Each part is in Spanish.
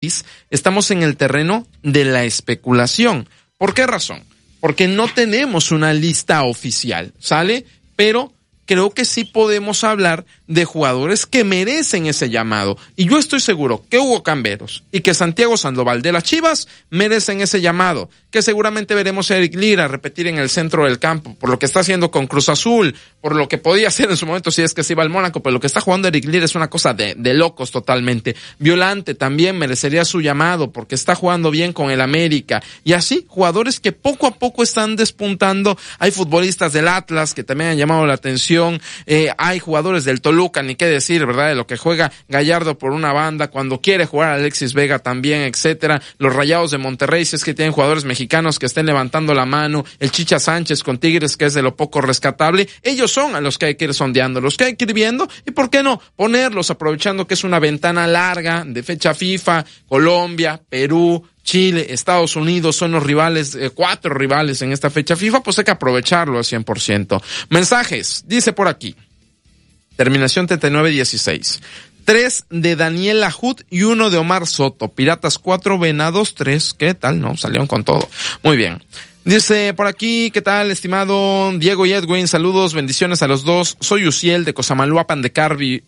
estamos en el terreno de la especulación. ¿Por qué razón? Porque no tenemos una lista oficial, ¿sale? Pero creo que sí podemos hablar de jugadores que merecen ese llamado. Y yo estoy seguro que Hugo Camberos y que Santiago Sandoval de las Chivas merecen ese llamado. Que seguramente veremos a Eric Lira repetir en el centro del campo, por lo que está haciendo con Cruz Azul, por lo que podía hacer en su momento si es que se iba al Mónaco, pero lo que está jugando Eric Lira es una cosa de locos totalmente. Violante también merecería su llamado porque está jugando bien con el América. Y así, jugadores que poco a poco están despuntando. Hay futbolistas del Atlas que también han llamado la atención. Hay jugadores del Toluca, ni qué decir, ¿verdad? De lo que juega Gallardo por una banda, cuando quiere jugar Alexis Vega también, etcétera. Los Rayados de Monterrey, si es que tienen jugadores mexicanos que estén levantando la mano, el Chicha Sánchez con Tigres, que es de lo poco rescatable, ellos son a los que hay que ir sondeando, los que hay que ir viendo, y por qué no ponerlos, aprovechando que es una ventana larga de fecha FIFA. Colombia, Perú, Chile, Estados Unidos son los rivales, 4 rivales en esta fecha FIFA, pues hay que aprovecharlo al 100%. Mensajes, dice por aquí, terminación 3916. 3 de Daniel Ajut y 1 de Omar Soto. Piratas 4, Venados 3. ¿Qué tal? No, salieron con todo. Muy bien. Dice por aquí, ¿qué tal, estimado Diego y Edwin? Saludos, bendiciones a los dos. Soy Uciel de Cosamaloapan de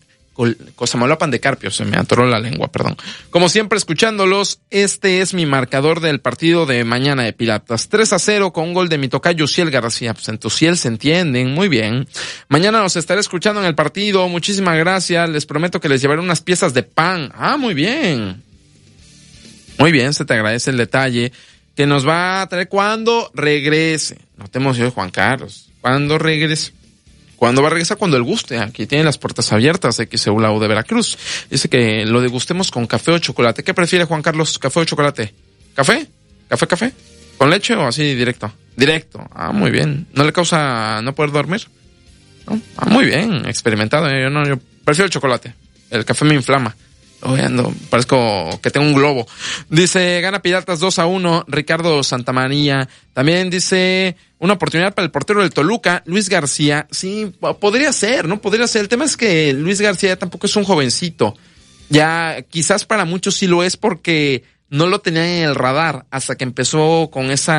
Carpio, se me atoró la lengua, perdón. Como siempre, escuchándolos, este es mi marcador del partido de mañana de Piratas. 3-0 con un gol de mi tocayo Uciel García. Pues en tu Uciel se entienden, muy bien. Mañana los estaré escuchando en el partido, muchísimas gracias. Les prometo que les llevaré unas piezas de pan. Ah, muy bien. Muy bien, se te agradece el detalle. Que nos va a traer cuando regrese. No te emociones, Juan Carlos. Cuando regrese. Cuando va a regresar, cuando él guste. Aquí tiene las puertas abiertas de XEU, la U de Veracruz. Dice que lo degustemos con café o chocolate. ¿Qué prefiere, Juan Carlos? ¿Café o chocolate? ¿Café? ¿Café? ¿Con leche o así directo? Directo. Ah, muy bien. ¿No le causa no poder dormir? ¿No? Ah, muy bien. Experimentado. Yo prefiero el chocolate. El café me inflama. Hoy ando, parezco que tengo un globo. Dice, gana Piratas 2-1, Ricardo Santamaría. También dice, una oportunidad para el portero del Toluca, Luis García. Sí, podría ser, ¿no? Podría ser. El tema es que Luis García tampoco es un jovencito. Ya, quizás para muchos sí lo es porque no lo tenían en el radar hasta que empezó con ese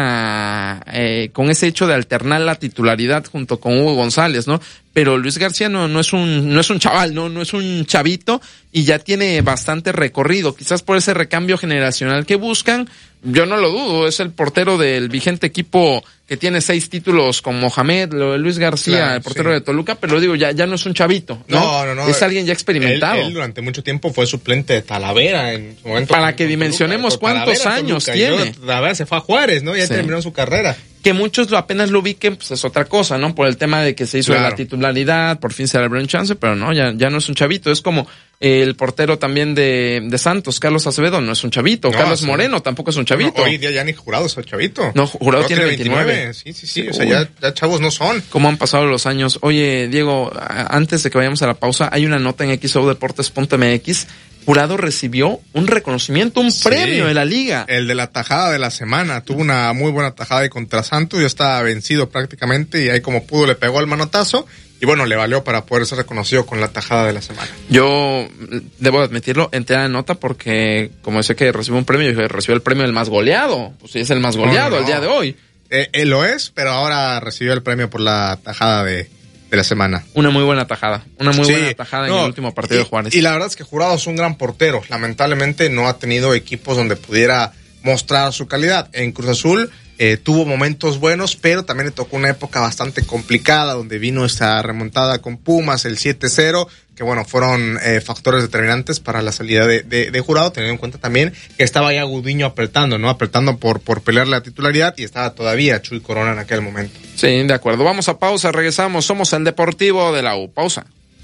hecho de alternar la titularidad junto con Hugo González, ¿no? Pero Luis García no es un chaval, no es un chavito y ya tiene bastante recorrido. Quizás por ese recambio generacional que buscan, yo no lo dudo, es el portero del vigente equipo que tiene 6 títulos con Mohamed, lo de Luis García, claro, el portero de Toluca, pero lo digo, ya no es un chavito, ¿no? No. Es alguien ya experimentado. Él durante mucho tiempo fue suplente de Talavera en su momento. Para que dimensionemos cuántos años tiene. Talavera se fue a Juárez, ¿no? Ya terminó su carrera. Que muchos apenas lo ubiquen, pues es otra cosa, ¿no? Por el tema de que se hizo la titularidad, por fin se le abrió un chance, pero no, ya no es un chavito. Es como el portero también de Santos, Carlos Acevedo, no es un chavito. Carlos Moreno tampoco es un chavito. No, hoy día ya ni Jurado es un chavito. No, Jurado tiene 29. Sí. O sea, ya chavos no son. ¿Cómo han pasado los años? Oye, Diego, antes de que vayamos a la pausa, hay una nota en XODeportes.mx. Jurado recibió un reconocimiento, un premio de la liga. El de la tajada de la semana. Tuvo una muy buena tajada de contra Santos. Ya estaba vencido prácticamente y ahí como pudo le pegó al manotazo. Y bueno, le valió para poder ser reconocido con la tajada de la semana. Yo debo admitirlo, entré a la nota porque como sé que recibió un premio, yo recibió el premio del más goleado. Pues sí, es el más goleado al día de hoy. Él lo es, pero ahora recibió el premio por la tajada de la semana. Una muy buena tajada. Buena tajada en el último partido de Juárez. Y la verdad es que Jurado es un gran portero. Lamentablemente no ha tenido equipos donde pudiera mostrar su calidad. En Cruz Azul tuvo momentos buenos, pero también le tocó una época bastante complicada donde vino esa remontada con Pumas, el 7-0, que bueno, fueron factores determinantes para la salida de Jurado, teniendo en cuenta también que estaba ya Gudiño apretando por pelear la titularidad y estaba todavía Chuy Corona en aquel momento. Sí, de acuerdo. Vamos a pausa, regresamos. Somos el Deportivo de la U. Pausa.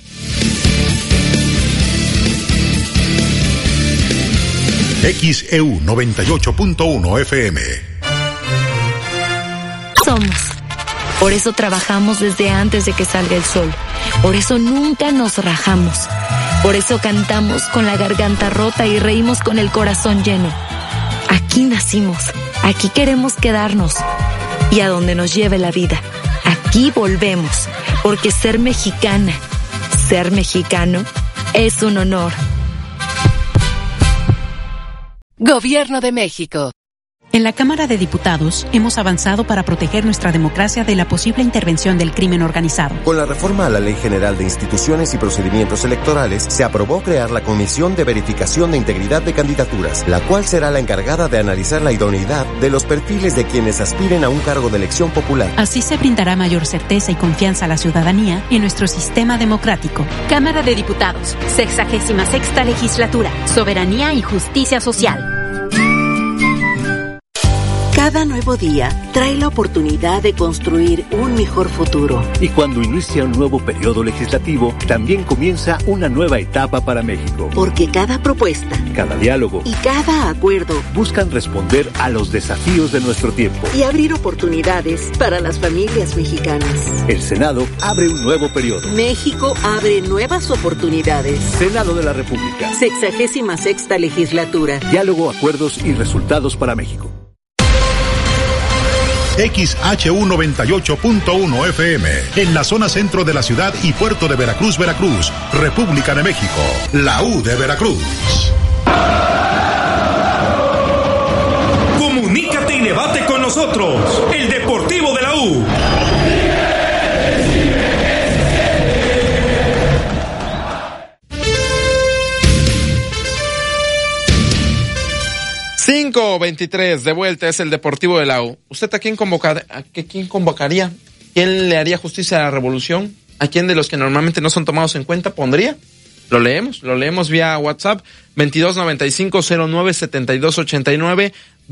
XEU 98.1 FM. Somos. Por eso trabajamos desde antes de que salga el sol. Por eso nunca nos rajamos. Por eso cantamos con la garganta rota y reímos con el corazón lleno. Aquí nacimos. Aquí queremos quedarnos. Y a donde nos lleve la vida. Aquí volvemos. Porque ser mexicana, ser mexicano, es un honor. Gobierno de México. En la Cámara de Diputados hemos avanzado para proteger nuestra democracia de la posible intervención del crimen organizado. Con la reforma a la Ley General de Instituciones y Procedimientos Electorales, se aprobó crear la Comisión de Verificación de Integridad de Candidaturas, la cual será la encargada de analizar la idoneidad de los perfiles de quienes aspiren a un cargo de elección popular. Así se brindará mayor certeza y confianza a la ciudadanía en nuestro sistema democrático. Cámara de Diputados, 66ª Legislatura, Soberanía y Justicia Social. Cada nuevo día trae la oportunidad de construir un mejor futuro. Y cuando inicia un nuevo periodo legislativo, también comienza una nueva etapa para México. Porque cada propuesta, cada diálogo y cada acuerdo buscan responder a los desafíos de nuestro tiempo y abrir oportunidades para las familias mexicanas. El Senado abre un nuevo periodo. México abre nuevas oportunidades. Senado de la República. 66ª Legislatura. Diálogo, acuerdos y resultados para México. XHU98.1 FM, en la zona centro de la ciudad y puerto de Veracruz, Veracruz, República de México, la U de Veracruz. Comunícate y debate con nosotros, el Deportivo de la U. 5:23 de vuelta, es el Deportivo de la U. ¿Usted a quién convocaría? ¿Quién le haría justicia a la revolución? ¿A quién de los que normalmente no son tomados en cuenta pondría? Lo leemos vía WhatsApp, 2295-09-7289,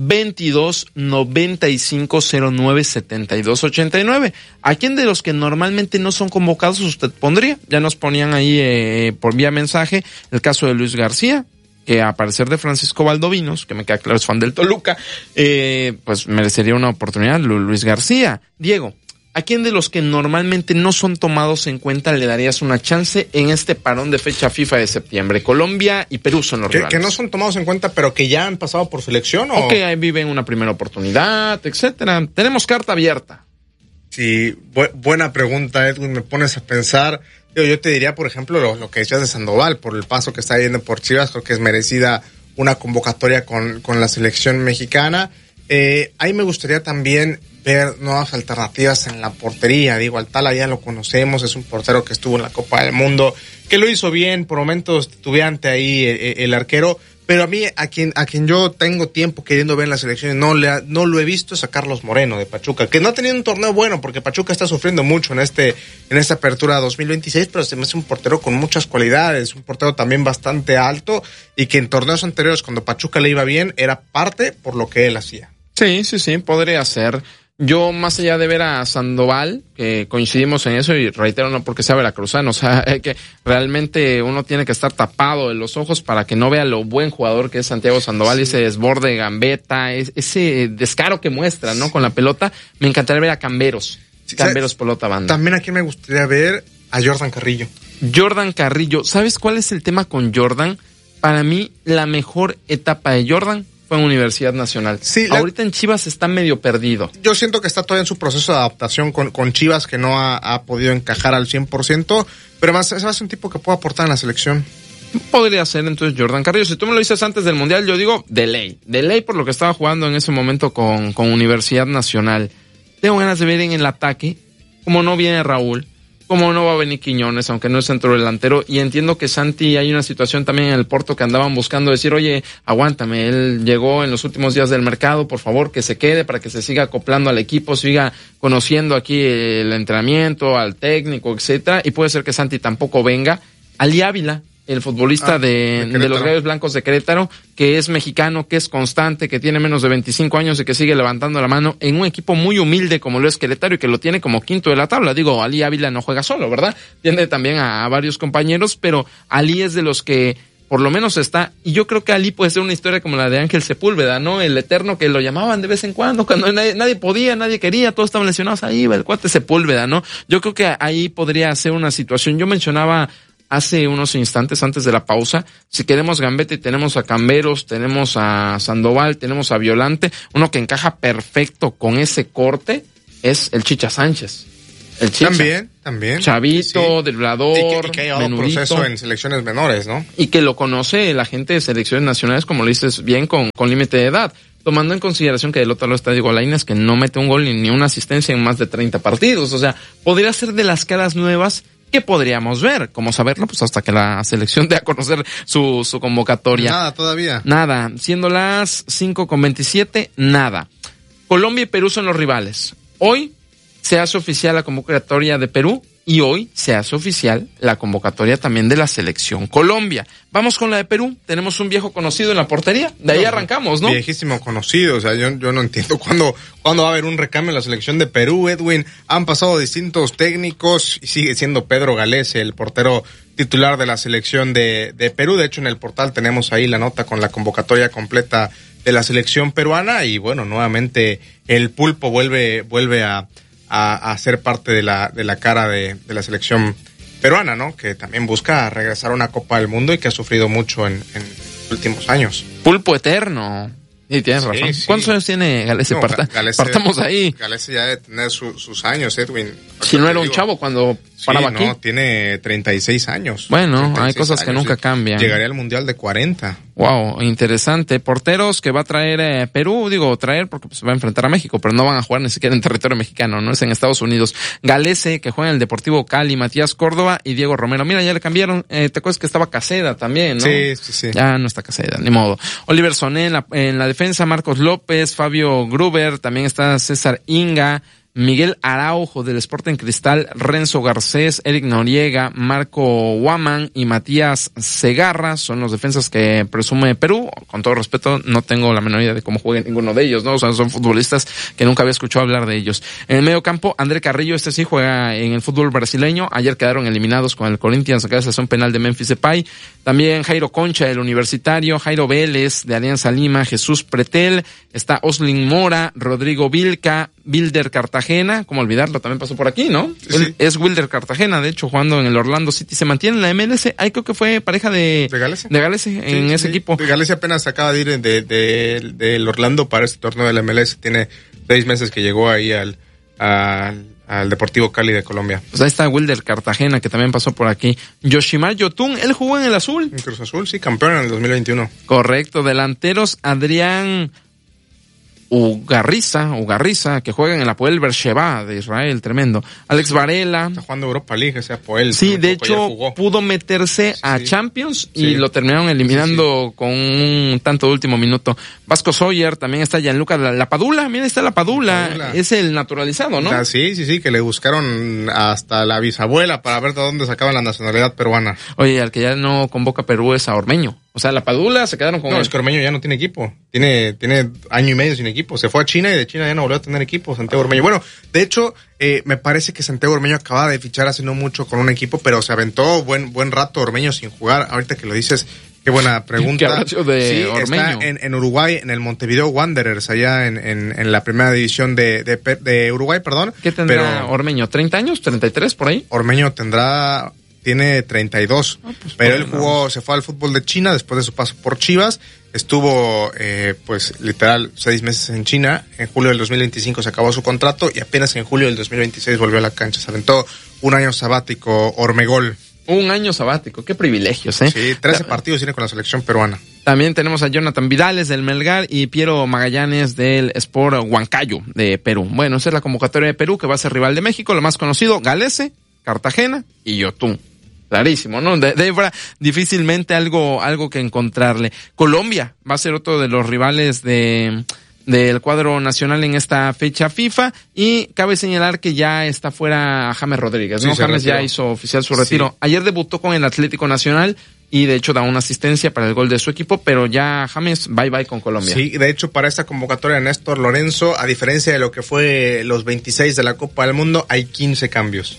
2295-09-7289. ¿A quién de los que normalmente no son convocados usted pondría? Ya nos ponían ahí por vía mensaje el caso de Luis García, que a parecer de Francisco Valdovinos, que me queda claro es fan del Toluca, pues merecería una oportunidad Luis García. Diego, ¿a quién de los que normalmente no son tomados en cuenta le darías una chance en este parón de fecha FIFA de septiembre? Colombia y Perú son los rivales. Que no son tomados en cuenta, pero que ya han pasado por selección, ¿o? Que ahí viven una primera oportunidad, etcétera. Tenemos carta abierta. Sí, buena pregunta, Edwin. Me pones a pensar. Yo te diría, por ejemplo, lo que decías de Sandoval, por el paso que está yendo por Chivas, creo que es merecida una convocatoria con la selección mexicana. Ahí me gustaría también ver nuevas alternativas en la portería. Digo, Altala ya lo conocemos, es un portero que estuvo en la Copa del Mundo, que lo hizo bien, por momentos titubeante ahí el arquero, pero a mí, a quien yo tengo tiempo queriendo ver en la selección, no lo he visto, es a Carlos Moreno de Pachuca, que no ha tenido un torneo bueno, porque Pachuca está sufriendo mucho en esta apertura 2026, pero se me hace un portero con muchas cualidades, un portero también bastante alto, y que en torneos anteriores, cuando Pachuca le iba bien, era parte por lo que él hacía. Sí, podría ser. Yo, más allá de ver a Sandoval, que coincidimos en eso, y reitero, no porque sea veracruzano, o sea, que realmente uno tiene que estar tapado de los ojos para que no vea lo buen jugador que es Santiago Sandoval, sí. Ese desborde, gambeta, ese descaro que muestra, ¿no? Con la pelota. Me encantaría ver a Camberos, pelota banda. También aquí me gustaría ver a Jordan Carrillo. ¿Sabes cuál es el tema con Jordan? Para mí, la mejor etapa de Jordan fue en Universidad Nacional. Sí, ahorita en Chivas está medio perdido. Yo siento que está todavía en su proceso de adaptación con Chivas, que no ha podido encajar al 100%, pero más es un tipo que puede aportar en la selección. Podría ser entonces Jordan Carrillo. Si tú me lo dices antes del Mundial, yo digo de ley por lo que estaba jugando en ese momento con Universidad Nacional. Tengo ganas de ver en el ataque, como no viene Raúl, como no va a venir Quiñones, aunque no es centro delantero, y entiendo que Santi, hay una situación también en el Porto que andaban buscando decir, oye, aguántame, él llegó en los últimos días del mercado, por favor, que se quede para que se siga acoplando al equipo, siga conociendo aquí el entrenamiento, al técnico, etcétera, y puede ser que Santi tampoco venga. Ali Ávila, el futbolista de los Gallos Blancos de Querétaro, que es mexicano, que es constante, que tiene menos de 25 años y que sigue levantando la mano en un equipo muy humilde como lo es Querétaro y que lo tiene como quinto de la tabla. Digo, Ali Ávila no juega solo, ¿verdad? Tiene también a varios compañeros, pero Ali es de los que por lo menos está, y yo creo que Ali puede ser una historia como la de Ángel Sepúlveda, ¿no? El eterno que lo llamaban de vez en cuando nadie podía, nadie quería, todos estaban lesionados, ahí va el cuate Sepúlveda, ¿no? Yo creo que ahí podría ser una situación. Yo mencionaba hace unos instantes, antes de la pausa, si queremos gambeta y tenemos a Camberos, tenemos a Sandoval, tenemos a Violante, uno que encaja perfecto con ese corte es el Chicha Sánchez. El Chicha. también. Chavito, driblador, y que ha llevado menudito, proceso en selecciones menores, ¿no? y que lo conoce la gente de selecciones nacionales, como lo dices bien, con límite de edad. Tomando en consideración que del otro lado está Diego Lainez, que no mete un gol ni una asistencia en más de 30 partidos. O sea, podría ser de las caras nuevas que podríamos ver. ¿Cómo saberlo? Pues hasta que la selección dé a conocer su convocatoria. Nada todavía. Nada. Siendo las 5:27, nada. Colombia y Perú son los rivales. Hoy se hace oficial la convocatoria de Perú y hoy se hace oficial la convocatoria también de la selección Colombia. Vamos con la de Perú. Tenemos un viejo conocido en la portería. De ahí arrancamos, ¿no? Viejísimo conocido. O sea, yo no entiendo cuándo va a haber un recambio en la selección de Perú, Edwin. Han pasado distintos técnicos y sigue siendo Pedro Galese el portero titular de la selección de Perú. De hecho, en el portal tenemos ahí la nota con la convocatoria completa de la selección peruana. Y bueno, nuevamente el Pulpo vuelve a ser parte de la cara de la selección peruana, ¿no? Que también busca regresar a una Copa del Mundo y que ha sufrido mucho en últimos años. Pulpo eterno. Y tienes razón. Sí. ¿Cuántos años tiene Galese? Partamos ahí. Galese ya debe tener sus años, Edwin. Si no era un chavo cuando paraba aquí. No, tiene 36 años. Bueno, 36 hay cosas que nunca cambian. Llegaría al Mundial de 40. Wow, interesante. Porteros que va a traer Perú, traer porque pues, va a enfrentar a México, pero no van a jugar ni siquiera en territorio mexicano, no es en Estados Unidos. Galese, que juega en el Deportivo Cali, Matías Córdoba y Diego Romero. Mira, ya le cambiaron. ¿Te acuerdas que estaba Caseda también, no? Sí. Ya no está Caseda, ni modo. Oliver Soné en la defensa, Marcos López, Fabio Gruber, también está César Inga, Miguel Araujo del Sporting Cristal, Renzo Garcés, Eric Noriega, Marco Guaman y Matías Segarra son los defensas que presume Perú. Con todo respeto, no tengo la menor idea de cómo juegue ninguno de ellos, ¿no? O sea, son futbolistas que nunca había escuchado hablar de ellos. En el medio campo, André Carrillo, sí juega en el fútbol brasileño. Ayer quedaron eliminados con el Corinthians gracias a un penal de Memphis Depay. También Jairo Concha del Universitario, Jairo Vélez de Alianza Lima, Jesús Pretel, está Oslin Mora, Rodrigo Vilca, Wilder Cartagena, como olvidarlo, también pasó por aquí, ¿no? Sí. Es Wilder Cartagena, de hecho, jugando en el Orlando City, se mantiene en la MLS, ahí creo que fue pareja de Galese en ese equipo. Galese apenas acaba de ir del Orlando para este torneo de la MLS, tiene 6 meses que llegó ahí al Deportivo Cali de Colombia. Pues ahí está Wilder Cartagena, que también pasó por aquí. Yoshimar Yotun, él jugó en el azul. En Cruz Azul, sí, campeón en el 2021. Correcto, delanteros Adrián Ugarriza, que juega en el Hapoel Beersheba de Israel, tremendo. Alex Varela. Está jugando Europa League, ese Hapoel. Sí, de hecho, pudo meterse a Champions y lo terminaron eliminando con un tanto de último minuto. Vasco Sawyer, también está Gianluca Lapadula, mira, está Lapadula, es el naturalizado, ¿no? Sí, que le buscaron hasta la bisabuela para ver de dónde sacaban la nacionalidad peruana. Oye, al que ya no convoca Perú es a Ormeño. O sea, Lapadula se quedaron con No, es que Ormeño ya no tiene equipo. Tiene año y medio sin equipo. Se fue a China y de China ya no volvió a tener equipo, Santiago Ormeño. Bueno, de hecho, me parece que Santiago Ormeño acaba de fichar hace no mucho con un equipo, pero se aventó buen rato Ormeño sin jugar. Ahorita que lo dices, qué buena pregunta. ¿Qué de Ormeño? Está en Uruguay, en el Montevideo Wanderers, allá en la primera división de Uruguay, perdón. ¿Qué tendrá Ormeño? ¿30 años? ¿33 por ahí? Ormeño tiene 32, pero él se fue al fútbol de China después de su paso por Chivas, estuvo pues literal 6 meses en China, en julio del 2025 se acabó su contrato y apenas en julio del 2026 volvió a la cancha, se aventó un año sabático Ormegol. Un año sabático, qué privilegios, ¿eh? Sí, 13 partidos tiene con la selección peruana. También tenemos a Jonathan Vidales del Melgar y Piero Magallanes del Sport Huancayo de Perú. Bueno, esa es la convocatoria de Perú que va a ser rival de México, lo más conocido, Galese, Cartagena y Yotun. Clarísimo, ¿no? Difícilmente algo que encontrarle. Colombia va a ser otro de los rivales del cuadro nacional en esta fecha FIFA y cabe señalar que ya está fuera James Rodríguez, ¿no? James ya hizo oficial su retiro. Sí. Ayer debutó con el Atlético Nacional y de hecho da una asistencia para el gol de su equipo, pero ya James bye con Colombia. Sí, de hecho para esta convocatoria Néstor Lorenzo, a diferencia de lo que fue los 26 de la Copa del Mundo, hay 15 cambios.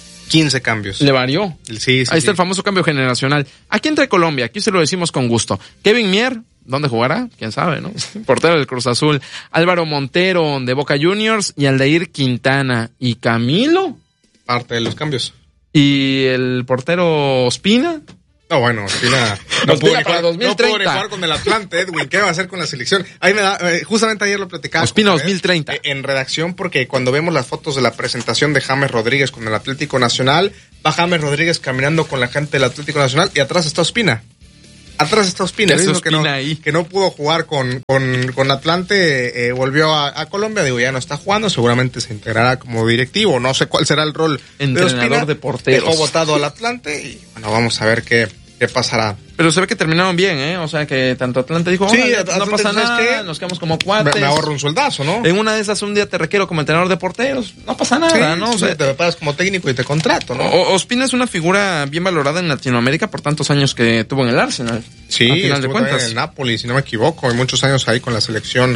15 cambios. Le varió. Sí. Ahí está el famoso cambio generacional. Aquí entra Colombia, aquí se lo decimos con gusto. Kevin Mier, ¿dónde jugará? ¿Quién sabe, no? Portero del Cruz Azul. Álvaro Montero de Boca Juniors y Aldair Quintana. ¿Y Camilo? Parte de los cambios. ¿Y el portero Ospina? No, bueno, Ospina no pudo ni jugar con el Atlante, Edwin. ¿Qué va a hacer con la selección? Ahí me da, justamente ayer lo platicaba. Ospina 2030. En redacción, porque cuando vemos las fotos de la presentación de James Rodríguez con el Atlético Nacional, va James Rodríguez caminando con la gente del Atlético Nacional y atrás está Ospina. Que no pudo jugar con Atlante, volvió a Colombia, digo, ya no está jugando, seguramente se integrará como directivo, no sé cuál será el rol de Ospina, de porteros. Dejó votado al Atlante y bueno, vamos a ver qué pasará. Pero se ve que terminaron bien, o sea que tanto Atlante dijo, sí, no pasa nada, nos quedamos como cuates. Me ahorro un sueldazo, ¿no? En una de esas un día te requiero como entrenador de porteros, no pasa nada, sí, ¿no? O sea, te pagas como técnico y te contrato, ¿no? Ospina es una figura bien valorada en Latinoamérica por tantos años que tuvo en el Arsenal. Sí, a final de cuentas. En Napoli, si no me equivoco, y muchos años ahí con la selección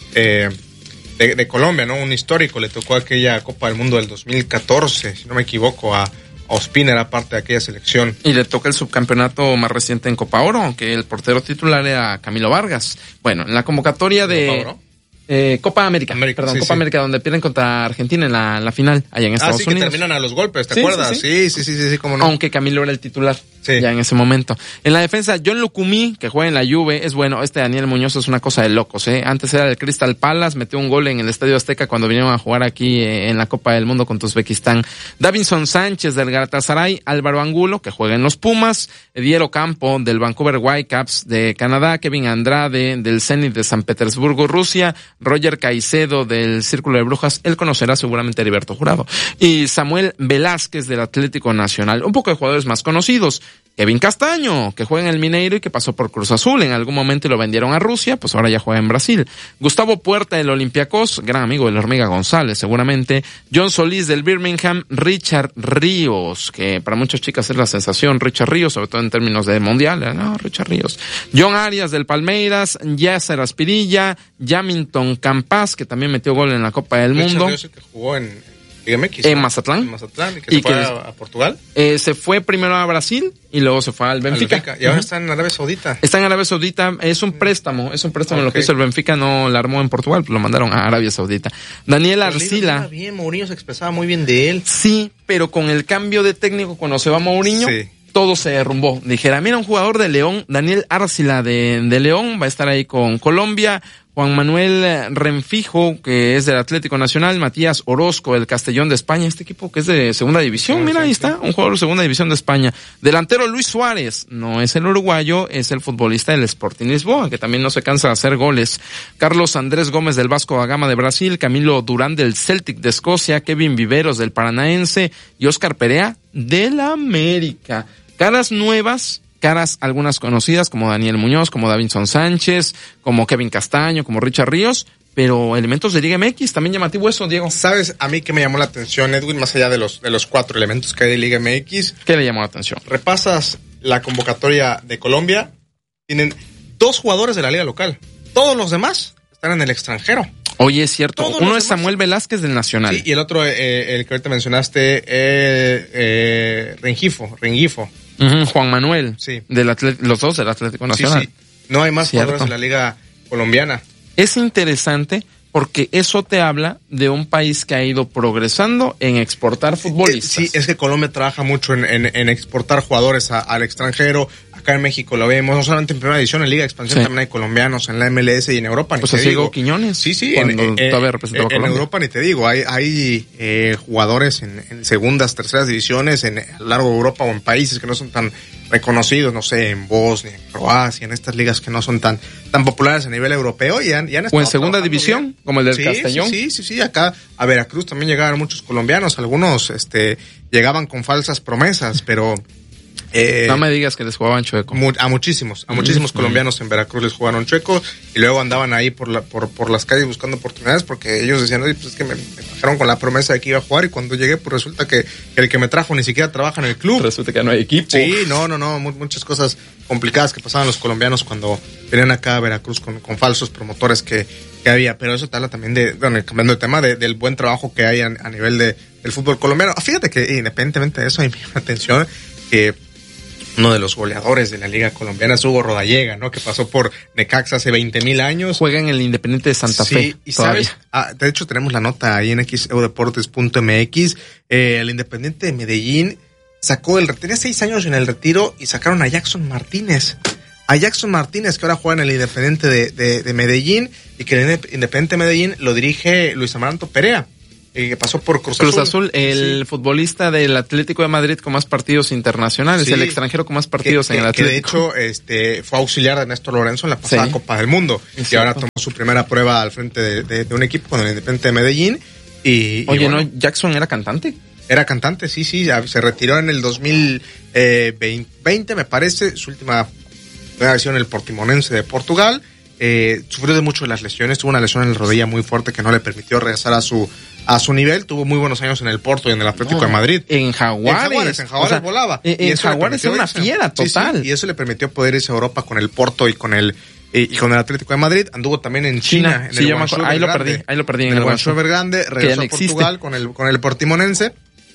de Colombia, ¿no? Un histórico, le tocó aquella Copa del Mundo del 2014, si no me equivoco, a Ospina era parte de aquella selección. Y le toca el subcampeonato más reciente en Copa Oro, aunque el portero titular era Camilo Vargas. Bueno, en la convocatoria de Copa América, América, donde pierden contra Argentina en la final, allá en Estados Unidos. Que terminan a los golpes, ¿te acuerdas? Sí, cómo no. Aunque Camilo era el titular ya en ese momento. En la defensa, John Lucumí, que juega en la Juve, es bueno. Daniel Muñoz es una cosa de locos, Antes era del Crystal Palace, metió un gol en el Estadio Azteca cuando vinieron a jugar aquí en la Copa del Mundo contra Uzbekistán. Davinson Sánchez del Galatasaray, Álvaro Angulo, que juega en los Pumas, Edier Ocampo del Vancouver Whitecaps de Canadá, Kevin Andrade del Zenit de San Petersburgo, Rusia, Roger Caicedo del Círculo de Brujas, él conocerá seguramente a Heriberto Jurado, y Samuel Velázquez del Atlético Nacional. Un poco de jugadores más conocidos. Kevin Castaño, que juega en el Mineiro y que pasó por Cruz Azul. En algún momento lo vendieron a Rusia, pues ahora ya juega en Brasil. Gustavo Puerta del Olympiacos, gran amigo de la Hormiga González, seguramente. John Solís del Birmingham. Richard Ríos, que para muchas chicas es la sensación. Richard Ríos, sobre todo en términos de mundial, Richard Ríos. John Arias del Palmeiras. Yasser Aspirilla. Yamilton Campas, que también metió gol en la Copa del Mundo. Richard Ríos, el que jugó en MX, en Mazatlán. Y que se fue a Portugal. Se fue primero a Brasil y luego se fue al Benfica. Y ahora está en Arabia Saudita. Está en Arabia Saudita, es un préstamo lo que hizo el Benfica, no la armó en Portugal, lo mandaron a Arabia Saudita. Daniel Arcila. Bien, Mourinho se expresaba muy bien de él. Sí, pero con el cambio de técnico cuando se va Mourinho, todo se derrumbó. Dijera, mira, un jugador de León, Daniel Arcila de León, va a estar ahí con Colombia. Juan Manuel Renfijo, que es del Atlético Nacional, Matías Orozco, del Castellón de España, este equipo que es de segunda división, mira, ahí está, un jugador de segunda división de España. Delantero Luis Suárez, no es el uruguayo, es el futbolista del Sporting Lisboa, que también no se cansa de hacer goles. Carlos Andrés Gómez del Vasco da Gama de Brasil, Camilo Durán del Celtic de Escocia, Kevin Viveros del Paranaense y Óscar Perea del América. Caras nuevas, caras algunas conocidas como Daniel Muñoz, como Davinson Sánchez, como Kevin Castaño, como Richard Ríos, pero elementos de Liga MX, también llamativo eso, Diego. ¿Sabes a mí qué me llamó la atención, Edwin, más allá de los 4 elementos que hay de Liga MX? ¿Qué le llamó la atención? Repasas la convocatoria de Colombia, tienen 2 jugadores de la liga local, todos los demás están en el extranjero. Oye, es cierto, uno es Samuel Velázquez del Nacional. Sí, y el otro, el que ahorita mencionaste, Rengifo. Juan Manuel, sí. Los dos del Atlético Nacional. Sí. No hay más jugadores en la liga colombiana. Es interesante porque eso te habla de un país que ha ido progresando en exportar futbolistas. Sí, es que Colombia trabaja mucho en exportar jugadores al extranjero. Acá en México lo vemos, no solamente en primera división, en Liga de Expansión también hay colombianos, en la MLS y en Europa. Pues así Hugo Quiñones. Sí, todavía representaba a Colombia. En Europa ni te digo, hay jugadores en segundas, terceras divisiones, a lo largo de Europa o en países que no son tan reconocidos, no sé, en Bosnia, en Croacia, en estas ligas que no son tan populares a nivel europeo y han o en segunda división, bien. Como el del Castellón. Sí, acá a Veracruz también llegaron muchos colombianos, algunos llegaban con falsas promesas, pero no me digas que les jugaban chueco. A muchísimos colombianos en Veracruz les jugaron chueco y luego andaban ahí por las calles buscando oportunidades porque ellos decían, oye, pues es que me trajeron con la promesa de que iba a jugar y cuando llegué pues resulta que el que me trajo ni siquiera trabaja en el club. Resulta que no hay equipo. Sí, no, muchas cosas complicadas que pasaban los colombianos cuando venían acá a Veracruz con falsos promotores que había, pero eso te habla también cambiando de tema, del buen trabajo que hay a nivel del fútbol colombiano. Fíjate que independientemente de eso, a mí me llama la atención que uno de los goleadores de la liga colombiana es Hugo Rodallega, ¿no? Que pasó por Necaxa hace 20,000 años. Juega en el Independiente de Santa Fe. Sí, y sabes, de hecho tenemos la nota ahí en xeudeportes.mx. El Independiente de Medellín tenía 6 años en el retiro y sacaron a Jackson Martínez. Que ahora juega en el Independiente de Medellín, y que el Independiente de Medellín lo dirige Luis Amaranto Perea, que pasó por Cruz Azul, el futbolista del Atlético de Madrid con más partidos internacionales, el extranjero con más partidos en el Atlético. Que de hecho fue auxiliar de Néstor Lorenzo en la pasada Copa del Mundo, y ahora tomó su primera prueba al frente de un equipo con el Independiente de Medellín. ¿No Jackson era cantante? Era cantante, sí, se retiró en el 2020, me parece, su última versión en el Portimonense de Portugal. Sufrió de mucho de las lesiones, tuvo una lesión en la rodilla muy fuerte que no le permitió regresar a su nivel. Tuvo muy buenos años en el Porto y en el Atlético de Madrid. En Jaguares volaba. En Jaguares era una fiera total. Sí, y eso le permitió poder irse a Europa con el Porto y con el Atlético de Madrid. Anduvo también en China. En el ahí lo perdí en el Guangzhou Evergrande. Regresó a Portugal con el Portimonense.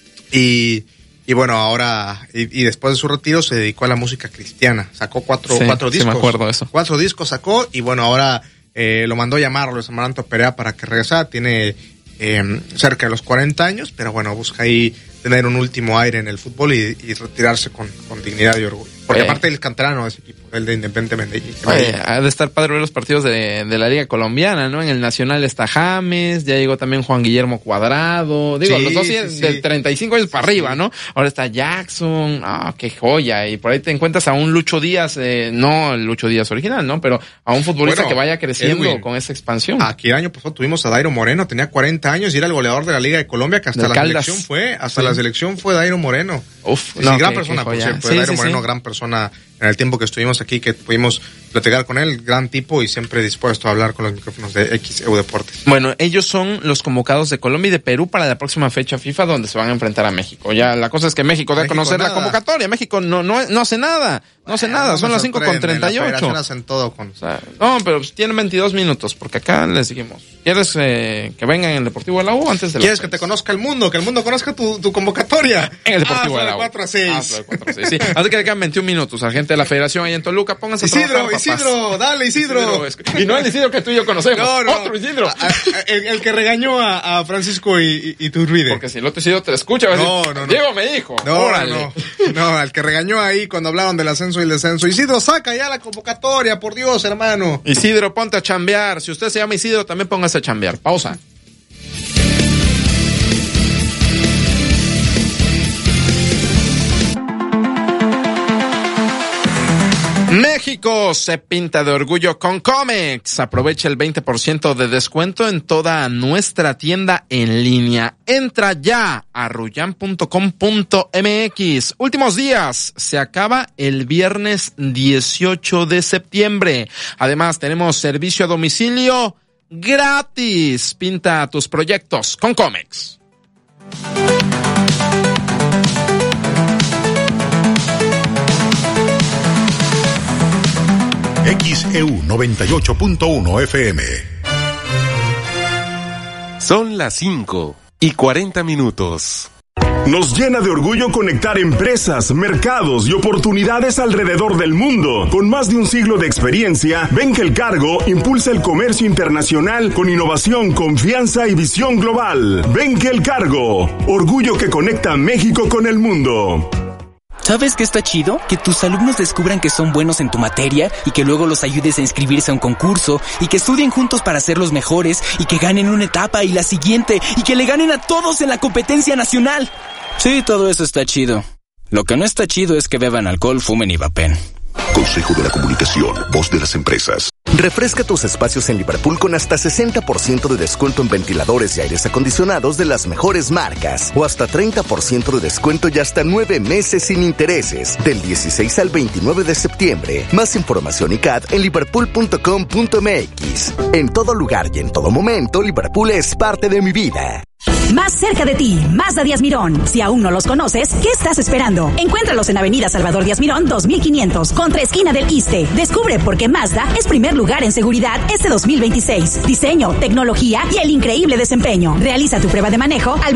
Y bueno, ahora, y después de su retiro se dedicó a la música cristiana. Sacó cuatro discos. Sí, me acuerdo de eso. 4 discos sacó, y bueno, ahora lo mandó llamar Luis Amaranto Perea para que regresara. Tiene cerca de los 40 años, pero bueno, busca ahí tener un último aire en el fútbol y retirarse con dignidad y orgullo. Porque aparte el canterano de ese equipo, el de Independiente Medellín. Ha de estar padre ver los partidos de la Liga Colombiana, ¿no? En el Nacional está James, ya llegó también Juan Guillermo Cuadrado, los dos de 35 años para arriba, ¿no? Ahora está Jackson, qué joya, y por ahí te encuentras a un Lucho Díaz, no el Lucho Díaz original, ¿no? Pero a un futbolista que vaya creciendo, Edwin, con esa expansión. Aquí el año pasado tuvimos a Dairo Moreno, tenía 40 años y era el goleador de la Liga de Colombia, que hasta la selección fue Dairo Moreno. Gran persona, por cierto, Dairo Moreno, gran persona. En el tiempo que estuvimos aquí, que pudimos platicar con él, gran tipo y siempre dispuesto a hablar con los micrófonos de XEU Deportes. Bueno, ellos son los convocados de Colombia y de Perú para la próxima fecha FIFA, donde se van a enfrentar a México. Ya la cosa es que México debe conocer la convocatoria. México no hace nada. No hace nada, son las 5:38. Hacen todo con... no, pero tienen 22 minutos, porque acá les dijimos, ¿quieres que vengan en el Deportivo de la U antes de las ¿Quieres que te conozca el mundo? Que el mundo conozca tu convocatoria. En el Deportivo de la U. 4-6. Sí. Así que le quedan 21 minutos a la gente de la Federación ahí en Toluca. Pónganse a trabajar, Isidro, dale Isidro. Y no el Isidro que tú y yo conocemos. No. Otro Isidro. El que regañó a Francisco y Turbide. Porque si el otro Isidro te escucha, va a decir, no. Diego me dijo. No, el que regañó ahí cuando hablaron del ascenso y el descenso. Isidro, saca ya la convocatoria, por Dios, hermano. Isidro, ponte a chambear. Si usted se llama Isidro, también póngase a chambear. Pausa. México se pinta de orgullo con Comex. Aprovecha el 20% de descuento en toda nuestra tienda en línea. Entra ya a ruyan.com.mx. Últimos días. Se acaba el viernes 18 de septiembre. Además, tenemos servicio a domicilio gratis. Pinta tus proyectos con Comex. XEU 98.1 FM. Son las 5:40. Nos llena de orgullo conectar empresas, mercados y oportunidades alrededor del mundo. Con más de un siglo de experiencia, Benkel Cargo impulsa el comercio internacional con innovación, confianza y visión global. Benkel Cargo, orgullo que conecta México con el mundo. ¿Sabes qué está chido? Que tus alumnos descubran que son buenos en tu materia y que luego los ayudes a inscribirse a un concurso y que estudien juntos para ser los mejores y que ganen una etapa y la siguiente y que le ganen a todos en la competencia nacional. Sí, todo eso está chido. Lo que no está chido es que beban alcohol, fumen y vapen. Consejo de la Comunicación, voz de las empresas. Refresca tus espacios en Liverpool con hasta 60% de descuento en ventiladores y aires acondicionados de las mejores marcas. O hasta 30% de descuento y hasta 9 meses sin intereses. Del 16 al 29 de septiembre. Más información y CAD en liverpool.com.mx. En todo lugar y en todo momento, Liverpool es parte de mi vida. Más cerca de ti, Mazda Díaz Mirón. Si aún no los conoces, ¿qué estás esperando? Encuéntralos en Avenida Salvador Díaz Mirón 2500, contra esquina del Iste. Descubre por qué Mazda es primer lugar en seguridad este 2026. Diseño, tecnología y el increíble desempeño. Realiza tu prueba de manejo al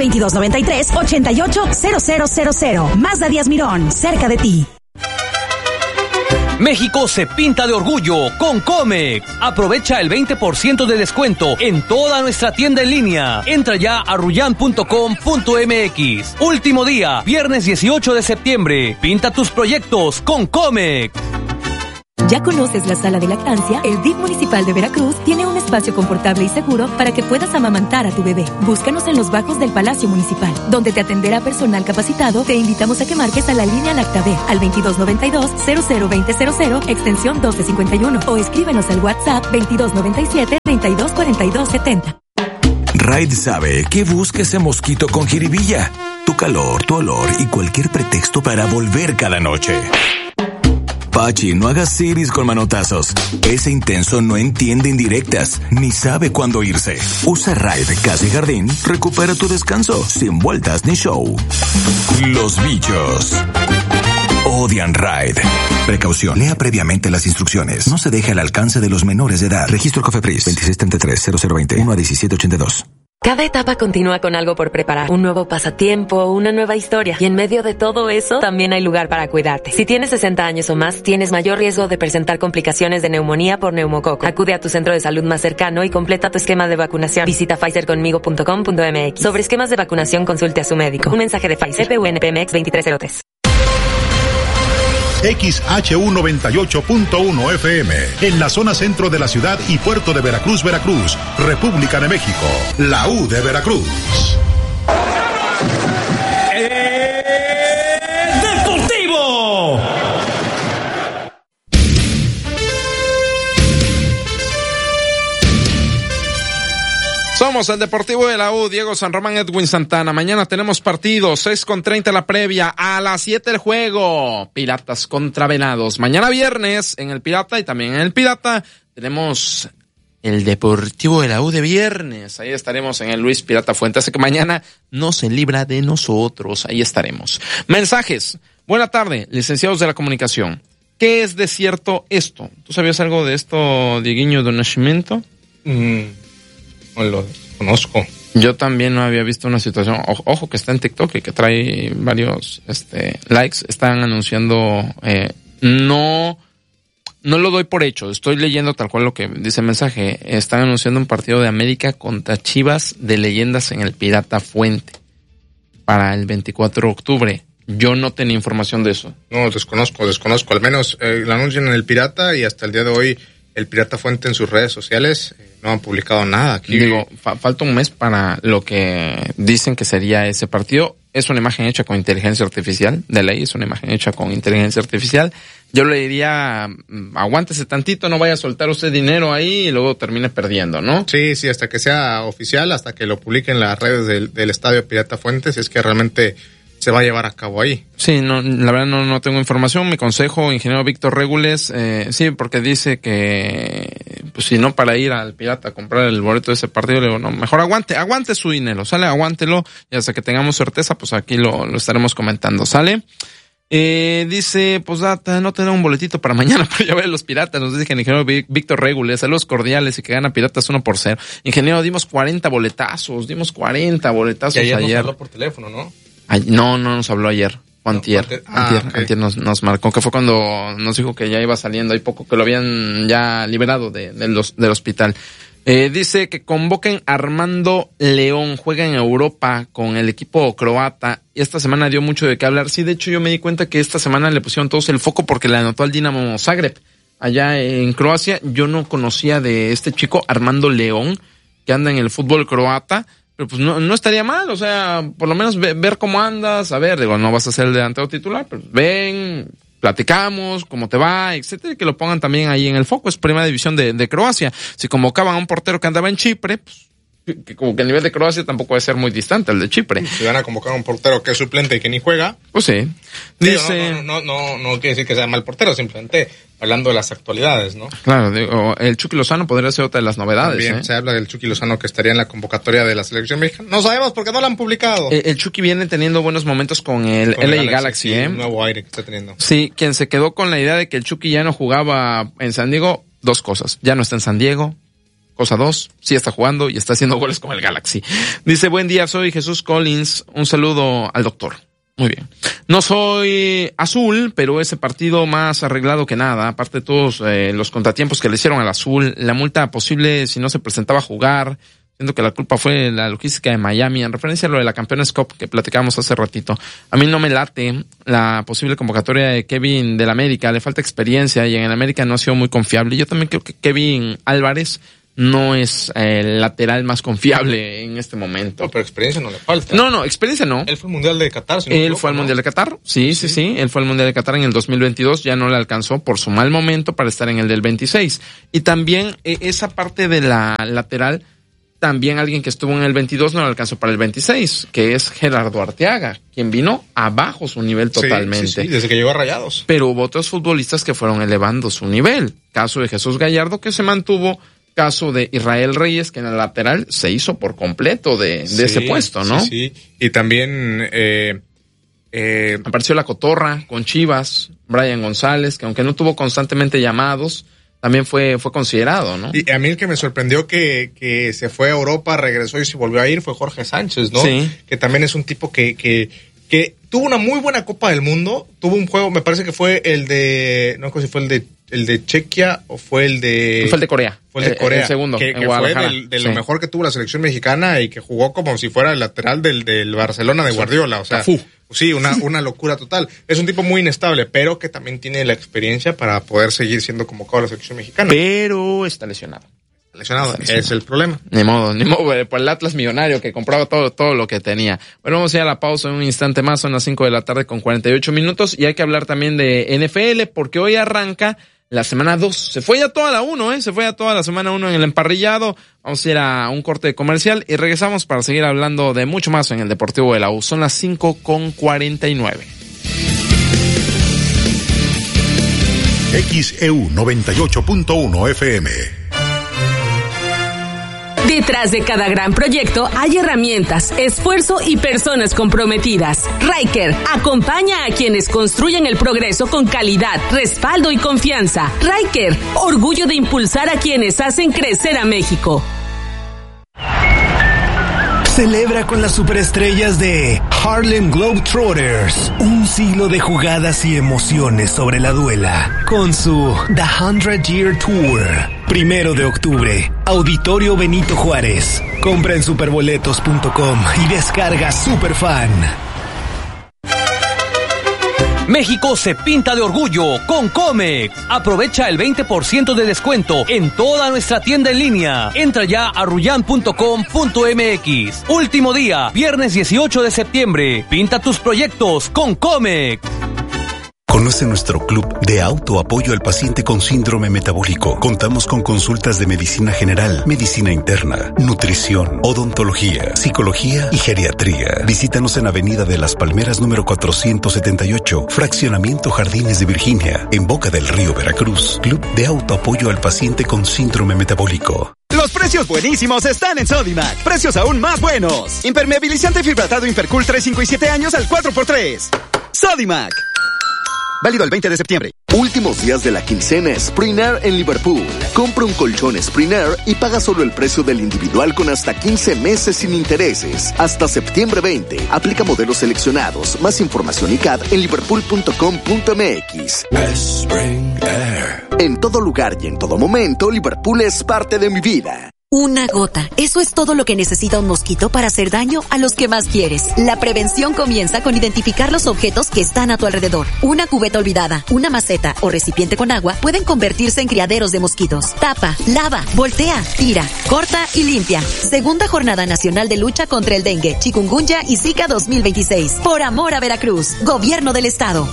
2293-880000. Mazda Díaz Mirón, cerca de ti. México se pinta de orgullo con Comex. Aprovecha el 20% de descuento en toda nuestra tienda en línea. Entra ya a ruyan.com.mx. Último día, viernes 18 de septiembre. Pinta tus proyectos con Comex. ¿Ya conoces la sala de lactancia? El DIF municipal de Veracruz tiene un espacio confortable y seguro para que puedas amamantar a tu bebé. Búscanos en los bajos del Palacio Municipal, donde te atenderá personal capacitado. Te invitamos a que marques a la línea Lactabe al 2292-002000, extensión 1251, o escríbenos al WhatsApp 2297-324270. Raid sabe que busca ese mosquito con jiribilla, tu calor, tu olor y cualquier pretexto para volver cada noche. Pachi, no hagas siris con manotazos. Ese intenso no entiende indirectas, ni sabe cuándo irse. Usa Raid Casa y Jardín, recupera tu descanso, sin vueltas ni show. Los bichos odian Raid. Precaución, lea previamente las instrucciones. No se deje al alcance de los menores de edad. Registro COFEPRIS 2633-0020 1-1782. Cada etapa continúa con algo por preparar. Un nuevo pasatiempo, una nueva historia. Y en medio de todo eso, también hay lugar para cuidarte. Si tienes 60 años o más, tienes mayor riesgo de presentar complicaciones de neumonía por neumococo. Acude a tu centro de salud más cercano y completa tu esquema de vacunación. Visita pfizerconmigo.com.mx. Sobre esquemas de vacunación, consulte a su médico. Un mensaje de Pfizer, PUNPMX 2303. XHU 98.1 FM, en la zona centro de la ciudad y puerto de Veracruz, Veracruz, República de México, la U de Veracruz. ¡Deportivo! Somos el Deportivo de la U, Diego San Román, Edwin Santana. Mañana tenemos partidos, 6:30 la previa, a las 7 el juego. Piratas contra Venados. Mañana viernes en el Pirata y también en el Pirata tenemos el Deportivo de la U de viernes. Ahí estaremos en el Luis Pirata Fuente. Así que mañana no se libra de nosotros. Ahí estaremos. Mensajes. Buena tarde, licenciados de la comunicación. ¿Qué es de cierto esto? ¿Tú sabías algo de esto, Dieguinho do Nascimento? No lo conozco. Yo también no había visto una situación. Ojo que está en TikTok y que trae varios likes. Están anunciando. No lo doy por hecho. Estoy leyendo tal cual lo que dice el mensaje. Están anunciando un partido de América contra Chivas de Leyendas en el Pirata Fuente para el 24 de octubre. Yo no tenía información de eso. No, desconozco. Al menos lo anuncian en el Pirata y hasta el día de hoy el Pirata Fuente en sus redes sociales no han publicado nada. Aquí digo, falta un mes para lo que dicen que sería ese partido. Es una imagen hecha con inteligencia artificial, de ley, es una imagen hecha con inteligencia artificial. Yo le diría, aguántese tantito, no vaya a soltar usted dinero ahí y luego termine perdiendo, ¿no? Sí, hasta que sea oficial, hasta que lo publiquen en las redes del Estadio Pirata Fuente, si es que realmente se va a llevar a cabo ahí. Sí, no, la verdad no tengo información. Mi consejo, ingeniero Víctor Regules, sí, porque dice que, pues si no, para ir al Pirata a comprar el boleto de ese partido, le digo, no, mejor aguante su dinero, ¿sale? Aguántelo, y hasta que tengamos certeza, pues aquí lo estaremos comentando, ¿sale? Dice, pues no tener un boletito para mañana para llevar a los Piratas, nos dice el ingeniero Víctor Regules, saludos cordiales y que gana Piratas 1-0. Ingeniero, dimos 40 boletazos y ayer. Nos habló por teléfono, ¿no? No nos habló ayer, antier nos marcó, que fue cuando nos dijo que ya iba saliendo, hay poco que lo habían ya liberado del hospital. Dice que convoquen a Armando León, juega en Europa con el equipo croata, y esta semana dio mucho de qué hablar. Sí, de hecho yo me di cuenta que esta semana le pusieron todos el foco porque le anotó al Dinamo Zagreb, allá en Croacia. Yo no conocía de este chico, Armando León, que anda en el fútbol croata. Pero pues no estaría mal, o sea, por lo menos ver cómo andas, a ver, digo, no vas a ser el delantero titular, pero ven, platicamos, cómo te va, etcétera, y que lo pongan también ahí en el foco. Es primera división de Croacia. Si convocaban a un portero que andaba en Chipre, pues, que como que el nivel de Croacia tampoco va a ser muy distante al de Chipre. Si van a convocar a un portero que es suplente y que ni juega, pues sí. Dice, no quiere decir que sea mal portero, simplemente hablando de las actualidades, ¿no? Claro, digo, el Chucky Lozano podría ser otra de las novedades. También se habla del Chucky Lozano que estaría en la convocatoria de la selección mexicana. No sabemos porque no lo han publicado. El Chucky viene teniendo buenos momentos con el LA Galaxy, sí, un nuevo aire que está teniendo. Sí, quien se quedó con la idea de que el Chucky ya no jugaba en San Diego, dos cosas. Ya no está en San Diego. Cosa 2, sí está jugando y está haciendo goles con el Galaxy. Dice, buen día, soy Jesús Collins. Un saludo al doctor. Muy bien. No soy azul, pero ese partido más arreglado que nada, aparte de todos los contratiempos que le hicieron al azul, la multa posible si no se presentaba a jugar, siendo que la culpa fue la logística de Miami, en referencia a lo de la Campeones Cup que platicábamos hace ratito. A mí no me late la posible convocatoria de Kevin del América, le falta experiencia y en el América no ha sido muy confiable. Yo también creo que Kevin Álvarez no es el lateral más confiable en este momento. No, pero experiencia no le falta. No, experiencia no. Él fue al Mundial de Qatar. Él fue al Mundial de Qatar, sí. Él fue al Mundial de Qatar en el 2022, ya no le alcanzó por su mal momento para estar en el del 26. Y también esa parte de la lateral, también alguien que estuvo en el 22 no le alcanzó para el 26, que es Gerardo Arteaga, quien vino abajo su nivel totalmente. Sí, desde que llegó a Rayados. Pero hubo otros futbolistas que fueron elevando su nivel. Caso de Jesús Gallardo, que se mantuvo. Caso de Israel Reyes, que en el lateral se hizo por completo de ese puesto, ¿no? Sí. Y también apareció la Cotorra con Chivas, Brian González, que aunque no tuvo constantemente llamados, también fue considerado, ¿no? Y a mí el que me sorprendió que se fue a Europa, regresó y se volvió a ir fue Jorge Sánchez, ¿no? Sí. Que también es un tipo que tuvo una muy buena Copa del Mundo, tuvo un juego, me parece que fue el de, no sé si fue el de Chequia o fue el de... Fue el de Corea. Fue el de Corea. El segundo, que en Guadalajara. Fue de lo mejor que tuvo la selección mexicana y que jugó como si fuera el lateral del Barcelona de Guardiola. O sea, sí, una locura total. Es un tipo muy inestable, pero que también tiene la experiencia para poder seguir siendo convocado a la selección mexicana. Pero está lesionado. Es el problema. Ni modo, por el Atlas millonario que compraba todo lo que tenía. Bueno, vamos a ir a la pausa en un instante más, son las 5 de la tarde con 48 minutos y hay que hablar también de NFL porque hoy arranca la semana 2. Se fue ya toda la 1, se fue ya toda la semana 1 en el emparrillado. Vamos a ir a un corte comercial y regresamos para seguir hablando de mucho más en el Deportivo de la U. Son las 5 con 49. XEU 98.1 FM. Detrás de cada gran proyecto hay herramientas, esfuerzo y personas comprometidas. Ryker acompaña a quienes construyen el progreso con calidad, respaldo y confianza. Ryker, orgullo de impulsar a quienes hacen crecer a México. Celebra con las superestrellas de Harlem Globetrotters, un siglo de jugadas y emociones sobre la duela, con su The 100 Year Tour. 1 de octubre, Auditorio Benito Juárez. Compra en superboletos.com y descarga Superfan. México se pinta de orgullo con Comex. Aprovecha el 20% de descuento en toda nuestra tienda en línea. Entra ya a ruyan.com.mx. Último día, viernes 18 de septiembre. Pinta tus proyectos con Comex. Conoce nuestro club de autoapoyo al paciente con síndrome metabólico. Contamos con consultas de medicina general, medicina interna, nutrición, odontología, psicología y geriatría. Visítanos en Avenida de las Palmeras número 478, Fraccionamiento Jardines de Virginia, en Boca del Río, Veracruz. Club de autoapoyo al paciente con síndrome metabólico. Los precios buenísimos están en Sodimac. Precios aún más buenos. Impermeabilizante fibratado Impercool 3, 5 y 7 años al 4x3. Sodimac. Válido el 20 de septiembre. Últimos días de la quincena Sprinair en Liverpool. Compra un colchón Sprinair y paga solo el precio del individual con hasta 15 meses sin intereses. Hasta septiembre 20. Aplica modelos seleccionados. Más información y CAD en liverpool.com.mx. En todo lugar y en todo momento, Liverpool es parte de mi vida. Una gota. Eso es todo lo que necesita un mosquito para hacer daño a los que más quieres. La prevención comienza con identificar los objetos que están a tu alrededor. Una cubeta olvidada, una maceta o recipiente con agua pueden convertirse en criaderos de mosquitos. Tapa, lava, voltea, tira, corta y limpia. Segunda Jornada Nacional de Lucha contra el Dengue, Chikungunya y Zika 2026. Por amor a Veracruz. Gobierno del Estado.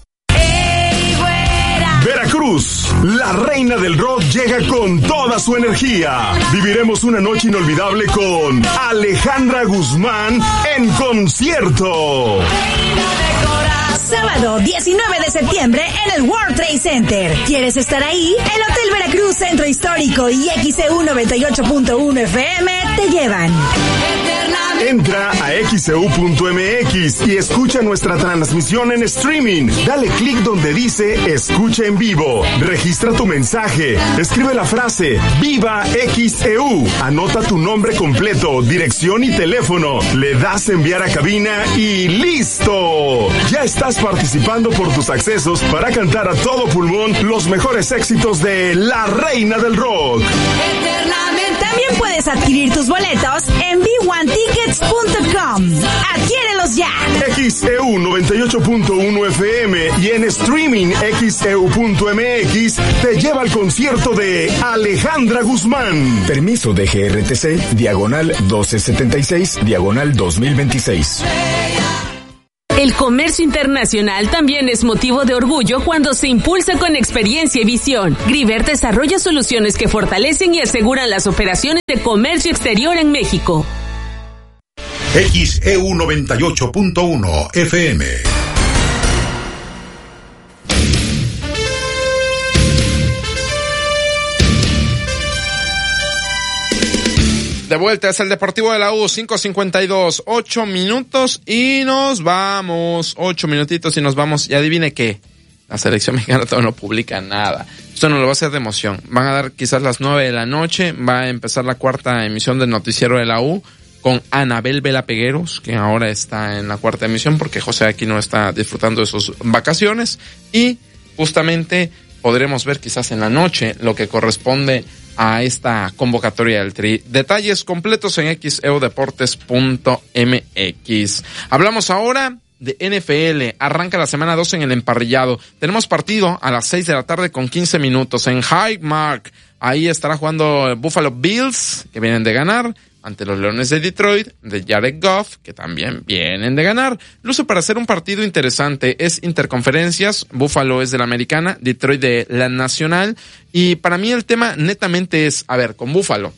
Veracruz, la reina del rock llega con toda su energía. Viviremos una noche inolvidable con Alejandra Guzmán en concierto. Sábado 19 de septiembre en el World Trade Center. ¿Quieres estar ahí? El Hotel Veracruz Centro Histórico y XEU 98.1 FM te llevan. Entra a xeu.mx y escucha nuestra transmisión en streaming. Dale clic donde dice escucha en vivo. Registra tu mensaje. Escribe la frase ¡Viva XEU! Anota tu nombre completo, dirección y teléfono. Le das enviar a cabina y ¡listo! Ya estás participando por tus accesos para cantar a todo pulmón los mejores éxitos de la reina del rock. También puedes adquirir tus boletos en b1tickets.com. ¡Adquiérelos ya! XEU 98.1 FM y en streaming xeu.mx te lleva al concierto de Alejandra Guzmán. Permiso de GRTC, diagonal 1276, diagonal 2026. El comercio internacional también es motivo de orgullo cuando se impulsa con experiencia y visión. Griver desarrolla soluciones que fortalecen y aseguran las operaciones de comercio exterior en México. XEU 98.1 FM. De vuelta, es el Deportivo de la U, 5:52, 8 minutos y nos vamos. 8 minutitos y nos vamos. Y adivine qué, la selección mexicana todavía no publica nada. Esto no lo va a hacer de emoción. Van a dar quizás las 9 de la noche, va a empezar la cuarta emisión del noticiero de la U con Anabel Vela Pegueros, que ahora está en la cuarta emisión porque José Aquino está disfrutando de sus vacaciones. Y justamente podremos ver quizás en la noche lo que corresponde a esta convocatoria del Tri. Detalles completos en xeudeportes.mx. Hablamos ahora de NFL. Arranca la semana 2 en el emparrillado. Tenemos partido a las 6 de la tarde con 15 minutos en Highmark. Ahí estará jugando Buffalo Bills, que vienen de ganar, ante los Leones de Detroit, de Jared Goff, que también vienen de ganar. Luce para hacer un partido interesante. Es interconferencias. Buffalo es de la Americana, Detroit de la Nacional. Y para mí el tema netamente es, a ver, con Buffalo,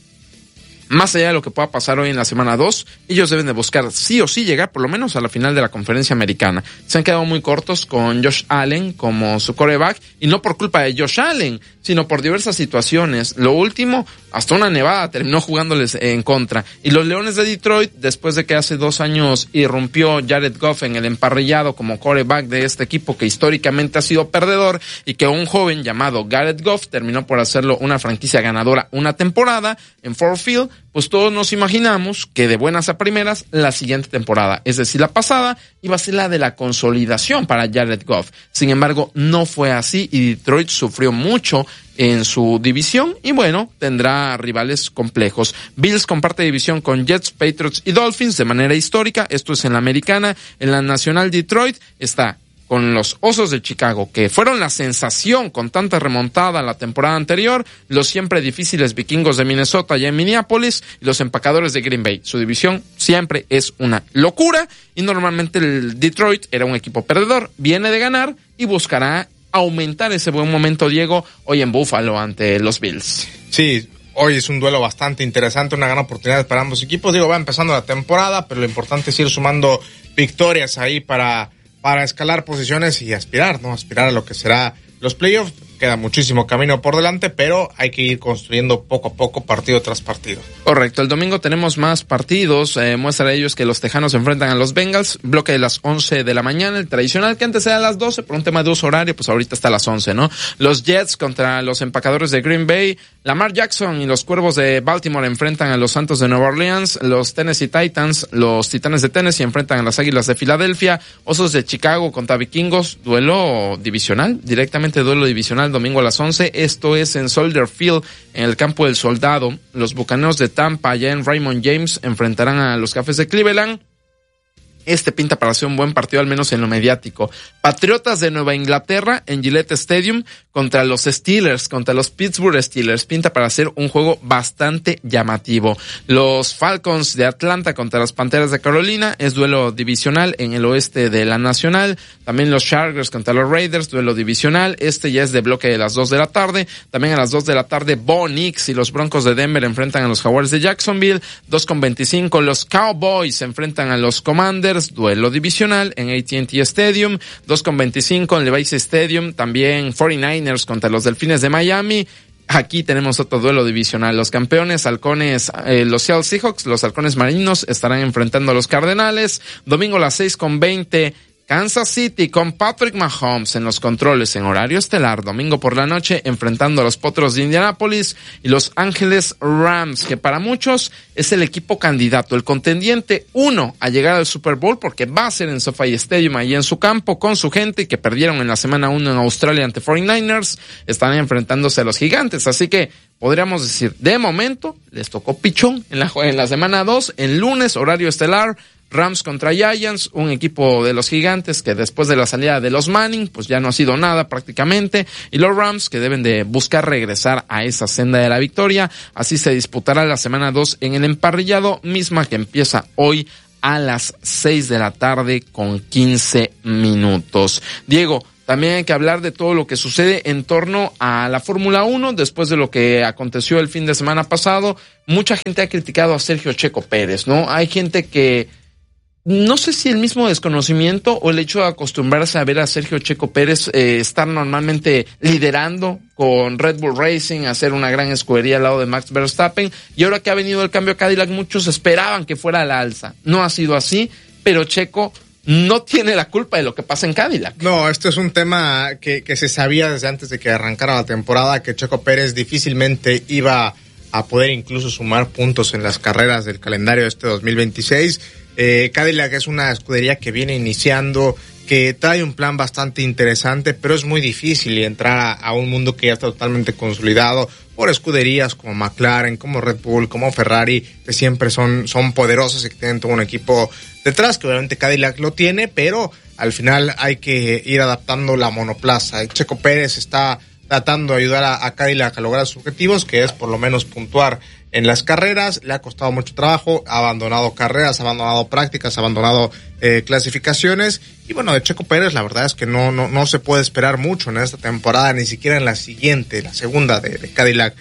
más allá de lo que pueda pasar hoy en la semana 2, ellos deben de buscar sí o sí llegar por lo menos a la final de la conferencia americana. Se han quedado muy cortos con Josh Allen como su quarterback, y no por culpa de Josh Allen, sino por diversas situaciones. Lo último, hasta una nevada terminó jugándoles en contra. Y los Leones de Detroit, después de que hace 2 años irrumpió Jared Goff en el emparrillado como quarterback de este equipo que históricamente ha sido perdedor, y que un joven llamado Jared Goff terminó por hacerlo una franquicia ganadora una temporada en Ford Field, pues todos nos imaginamos que de buenas a primeras la siguiente temporada, es decir, la pasada, iba a ser la de la consolidación para Jared Goff. Sin embargo, no fue así y Detroit sufrió mucho en su división y bueno, tendrá rivales complejos. Bills comparte división con Jets, Patriots y Dolphins de manera histórica. Esto es en la Americana. En la Nacional, Detroit está con los Osos de Chicago, que fueron la sensación con tanta remontada la temporada anterior, los siempre difíciles Vikingos de Minnesota y en Minneapolis, y los Empacadores de Green Bay. Su división siempre es una locura, y normalmente el Detroit era un equipo perdedor, viene de ganar y buscará aumentar ese buen momento, Diego, hoy en Buffalo ante los Bills. Sí, hoy es un duelo bastante interesante, una gran oportunidad para ambos equipos. Digo, va empezando la temporada, pero lo importante es ir sumando victorias ahí para escalar posiciones y aspirar, ¿no? Aspirar a lo que será los playoffs. Queda muchísimo camino por delante, pero hay que ir construyendo poco a poco, partido tras partido. Correcto, el domingo tenemos más partidos. Muestra de ellos que los Tejanos se enfrentan a los Bengals, bloque de las 11 de la mañana, el tradicional que antes era a las 12, por un tema de uso horario, pues ahorita está a las 11, ¿no? Los Jets contra los Empacadores de Green Bay, Lamar Jackson y los Cuervos de Baltimore enfrentan a los Santos de Nueva Orleans, los Tennessee Titans, los Titanes de Tennessee enfrentan a las Águilas de Filadelfia, Osos de Chicago contra Vikingos, duelo divisional, directamente duelo divisional, domingo a las 11, esto es en Soldier Field, en el campo del Soldado. Los Bucaneros de Tampa, allá en Raymond James, enfrentarán a los Cafés de Cleveland. Este pinta para ser un buen partido, al menos en lo mediático. Patriotas de Nueva Inglaterra en Gillette Stadium contra los Steelers, contra los Pittsburgh Steelers. Pinta para ser un juego bastante llamativo. Los Falcons de Atlanta contra las Panteras de Carolina es duelo divisional en el oeste de la Nacional. También los Chargers contra los Raiders, duelo divisional. Este ya es de bloque de las 2 de la tarde. También a las 2 de la tarde, Bo Nix y los Broncos de Denver enfrentan a los Jaguares de Jacksonville. 2:25, los Cowboys se enfrentan a los Commanders. Duelo divisional en AT&T Stadium, 2:25 en Levi's Stadium, también 49ers contra los Delfines de Miami, Aquí tenemos otro duelo divisional. Los campeones halcones, los Seattle Seahawks, los halcones marinos estarán enfrentando a los Cardenales. Domingo a las 6:20. Kansas City con Patrick Mahomes en los controles en horario estelar. Domingo por la noche enfrentando a los Potros de Indianápolis y Los Ángeles Rams, que para muchos es el equipo candidato, el contendiente 1 a llegar al Super Bowl, porque va a ser en SoFi Stadium, ahí en su campo, con su gente, que perdieron en la semana 1 en Australia ante 49ers. Están enfrentándose a los Gigantes, así que podríamos decir, de momento, les tocó pichón en la semana 2, en lunes, horario estelar. Rams contra Giants, un equipo de los Gigantes que después de la salida de los Manning, pues ya no ha sido nada prácticamente, y los Rams que deben de buscar regresar a esa senda de la victoria. Así se disputará la semana 2 en el emparrillado, misma que empieza hoy a las 6 de la tarde con 15 minutos. Diego, también hay que hablar de todo lo que sucede en torno a la Fórmula 1 después de lo que aconteció el fin de semana pasado. Mucha gente ha criticado a Sergio Checo Pérez, ¿no? Hay gente que no sé si el mismo desconocimiento o el hecho de acostumbrarse a ver a Sergio Checo Pérez estar normalmente liderando con Red Bull Racing, hacer una gran escudería al lado de Max Verstappen, y ahora que ha venido el cambio a Cadillac, muchos esperaban que fuera a la alza. No ha sido así, pero Checo no tiene la culpa de lo que pasa en Cadillac. No, esto es un tema que se sabía desde antes de que arrancara la temporada, que Checo Pérez difícilmente iba a poder incluso sumar puntos en las carreras del calendario de este 2026. Cadillac es una escudería que viene iniciando, que trae un plan bastante interesante, pero es muy difícil entrar a un mundo que ya está totalmente consolidado por escuderías como McLaren, como Red Bull, como Ferrari, que siempre son poderosos y que tienen todo un equipo detrás, que obviamente Cadillac lo tiene, pero al final hay que ir adaptando la monoplaza. Checo Pérez está tratando de ayudar a Cadillac a lograr sus objetivos, que es por lo menos puntuar en las carreras. Le ha costado mucho trabajo, ha abandonado carreras, ha abandonado prácticas, ha abandonado clasificaciones, y bueno, de Checo Pérez la verdad es que no se puede esperar mucho en esta temporada, ni siquiera en la siguiente, la segunda de Cadillac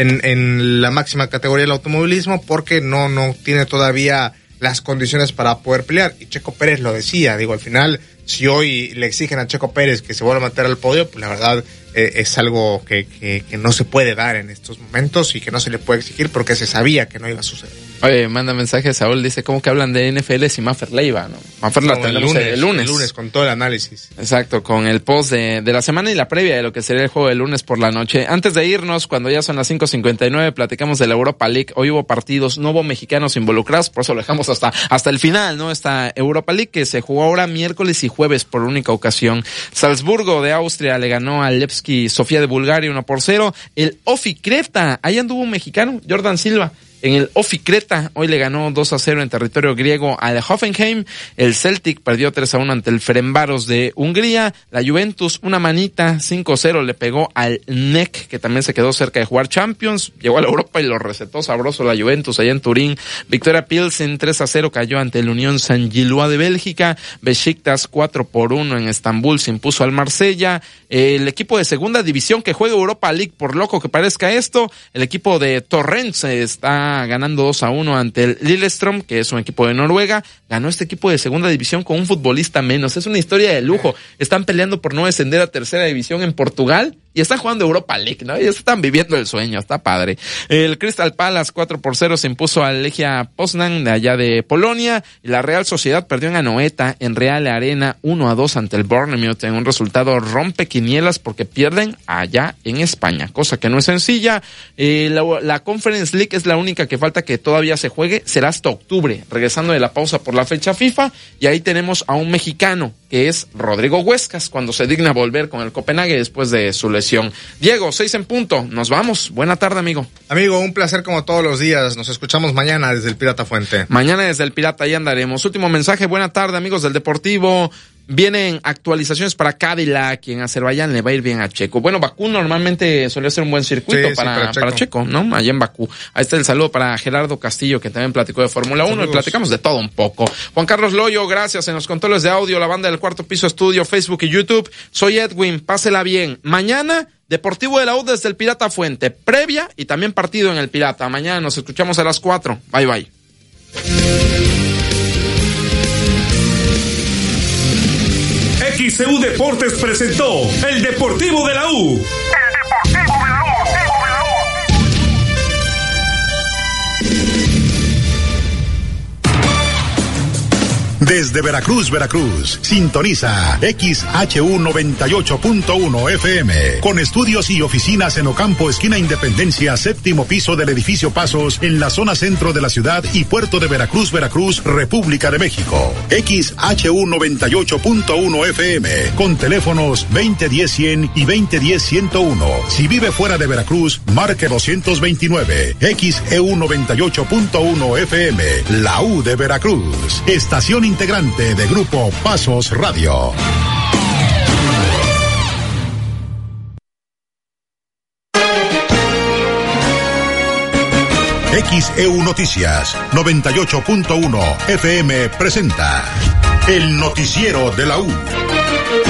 en la máxima categoría del automovilismo, porque no tiene todavía las condiciones para poder pelear. Y Checo Pérez lo decía, digo, al final, si hoy le exigen a Checo Pérez que se vuelva a meter al podio, pues la verdad es algo que no se puede dar en estos momentos y que no se le puede exigir porque se sabía que no iba a suceder. Oye, manda mensaje Saúl, dice, ¿cómo que hablan de NFL si Maffer Leiva, no? Maffer la tenemos el lunes. El lunes, con todo el análisis. Exacto, con el post de la semana y la previa de lo que sería el juego del lunes por la noche. Antes de irnos, cuando ya son las 5:59, platicamos de la Europa League. Hoy hubo partidos, no hubo mexicanos involucrados, por eso lo dejamos hasta el final, ¿no? Esta Europa League que se jugó ahora miércoles y jueves por única ocasión. Salzburgo de Austria le ganó al Levski Sofía de Bulgaria 1-0. El Ofi Creta, ahí anduvo un mexicano, Jordan Silva. En el Ofi Creta, hoy le ganó 2-0 en territorio griego al Hoffenheim. El Celtic perdió 3-1 ante el Ferencváros de Hungría. La Juventus, una manita, 5-0 le pegó al NEC, que también se quedó cerca de jugar Champions. Llegó a la Europa y lo recetó sabroso la Juventus allá en Turín. Victoria Pilsen 3-0 cayó ante el Unión Saint-Gilloise de Bélgica. Besiktas 4-1 en Estambul se impuso al Marsella. El equipo de segunda división que juega Europa League, por loco que parezca esto, el equipo de Torrens está ganando 2-1 ante el Lillestrøm, que es un equipo de Noruega. Ganó este equipo de segunda división con un futbolista menos. Es una historia de lujo. Están peleando por no descender a tercera división en Portugal y están jugando Europa League, ¿no? Ellos están viviendo el sueño, está padre. El Crystal Palace 4-0 se impuso al Legia Poznan de allá de Polonia, y la Real Sociedad perdió en Anoeta, en Real Arena 1-2 ante el Bournemouth, en un resultado rompequinielas porque pierden allá en España, cosa que no es sencilla. La Conference League es la única que falta que todavía se juegue, será hasta octubre, regresando de la pausa por la fecha FIFA, y ahí tenemos a un mexicano, que es Rodrigo Huescas, cuando se digna volver con el Copenhague después de su lesión. Diego, 6:00, nos vamos. Buena tarde, amigo. Amigo, un placer como todos los días. Nos escuchamos mañana desde el Pirata Fuente. Mañana desde el Pirata, ahí andaremos. Último mensaje, buena tarde, amigos del Deportivo. Vienen actualizaciones para Cadillac, y en Azerbaiyán le va a ir bien a Checo. Bueno, Bakú normalmente suele ser un buen circuito para Checo, ¿no? Allá en Bakú. Ahí está el saludo para Gerardo Castillo, que también platicó de Fórmula 1, y platicamos de todo un poco. Juan Carlos Loyo, gracias en los controles de audio, la banda del Cuarto Piso Estudio, Facebook y YouTube. Soy Edwin, pásela bien. Mañana, Deportivo de la U desde el Pirata Fuente, previa y también partido en el Pirata. Mañana nos escuchamos a las 4. Bye, bye. XCU Deportes presentó el Deportivo de la U. El Deportivo de la U. Desde Veracruz, Veracruz, sintoniza XHU 98.1 FM, con estudios y oficinas en Ocampo, esquina Independencia, séptimo piso del edificio Pasos, en la zona centro de la ciudad y puerto de Veracruz, Veracruz, República de México. XHU 98.1 FM, con teléfonos 2010-100 y 2010-101. Si vive fuera de Veracruz, marque 229. XEU 98.1 FM, la U de Veracruz, estación integrante de Grupo Pasos Radio. XEU Noticias 98.1 FM presenta el noticiero de la U.